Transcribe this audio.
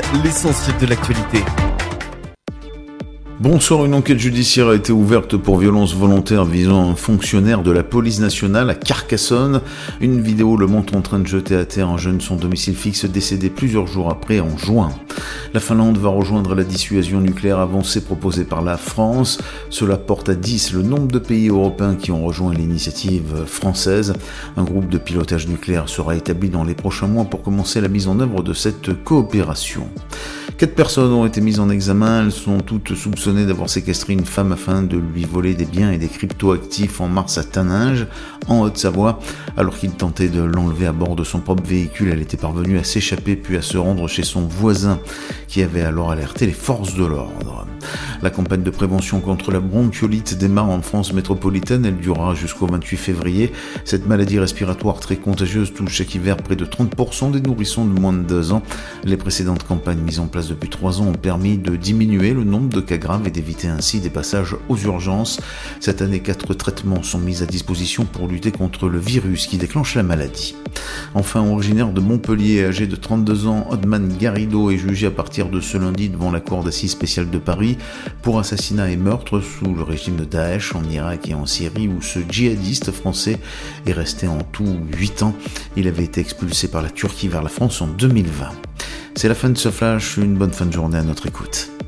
l'essentiel de l'actualité. Bonsoir, une enquête judiciaire a été ouverte pour violence volontaire visant un fonctionnaire de la police nationale à Carcassonne. Une vidéo le montre en train de jeter à terre un jeune de son domicile fixe décédé plusieurs jours après en juin. La Finlande va rejoindre la dissuasion nucléaire avancée proposée par la France. Cela porte à 10 le nombre de pays européens qui ont rejoint l'initiative française. Un groupe de pilotage nucléaire sera établi dans les prochains mois pour commencer la mise en œuvre de cette coopération. 4 personnes ont été mises en examen. Elles sont toutes soupçonnées d'avoir séquestré une femme afin de lui voler des biens et des crypto-actifs en mars à Taninges, en Haute-Savoie. Alors qu'il tentait de l'enlever à bord de son propre véhicule, elle était parvenue à s'échapper puis à se rendre chez son voisin qui avait alors alerté les forces de l'ordre. La campagne de prévention contre la bronchiolite démarre en France métropolitaine. Elle durera jusqu'au 28 février. Cette maladie respiratoire très contagieuse touche chaque hiver près de 30% des nourrissons de moins de 2 ans. Les précédentes campagnes mises en place depuis 3 ans ont permis de diminuer le nombre de cas graves et d'éviter ainsi des passages aux urgences. Cette année, 4 traitements sont mis à disposition pour lutter contre le virus qui déclenche la maladie. Enfin, originaire de Montpellier, âgé de 32 ans, Odman Garrido est jugé à partir de ce lundi devant la cour d'assises spéciale de Paris pour assassinat et meurtre sous le régime de Daesh en Irak et en Syrie, où ce djihadiste français est resté en tout 8 ans. Il avait été expulsé par la Turquie vers la France en 2020. C'est la fin de ce flash, une bonne fin de journée à notre écoute.